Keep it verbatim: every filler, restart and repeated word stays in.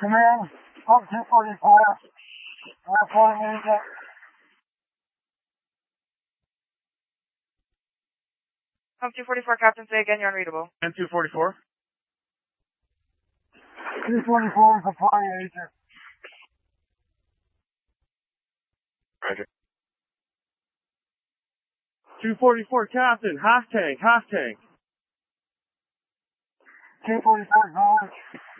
Command, I'm two forty-four. I'm reporting agent. Home two forty-four, Captain, say again, you're unreadable. M two forty-four. two forty-four is a party agent. Roger. two forty-four, Captain, half tank, half tank. two forty-four, knowledge.